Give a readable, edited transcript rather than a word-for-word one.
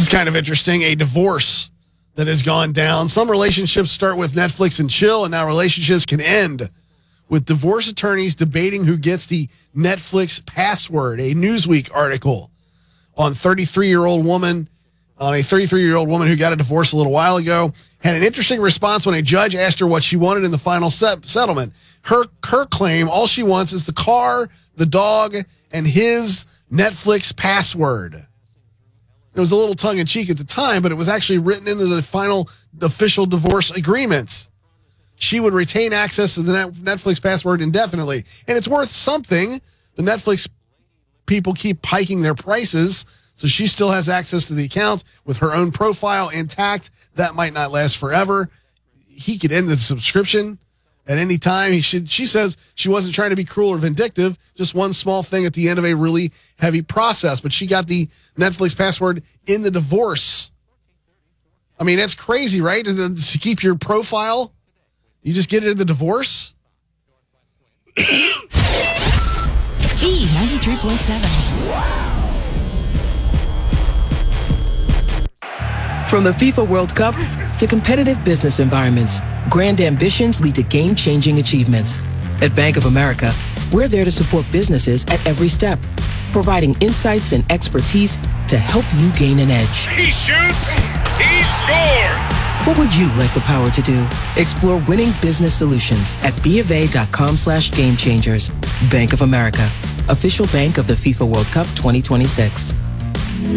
kind of interesting. A divorce that has gone down. Some relationships start with Netflix and chill, and now relationships can end with divorce attorneys debating who gets the Netflix password. A Newsweek article on a 33-year-old woman who got a divorce a little while ago had an interesting response when a judge asked her what she wanted in the final settlement. Her claim, all she wants is the car, the dog, and his Netflix password. It was a little tongue-in-cheek at the time, but it was actually written into the final official divorce agreement. She would retain access to the Netflix password indefinitely. And it's worth something. The Netflix people keep hiking their prices, so she still has access to the account with her own profile intact. That might not last forever. He could end the subscription at any time. She says she wasn't trying to be cruel or vindictive, just one small thing at the end of a really heavy process. But she got the Netflix password in the divorce. I mean, that's crazy, right? To keep your profile, you just get it in the divorce? B93.7. From the FIFA World Cup to competitive business environments, grand ambitions lead to game-changing achievements. At Bank of America, we're there to support businesses at every step, providing insights and expertise to help you gain an edge. He shoots, he scores! What would you like the power to do? Explore winning business solutions at BofA.com/gamechangers. Bank of America, official bank of the FIFA World Cup 2026.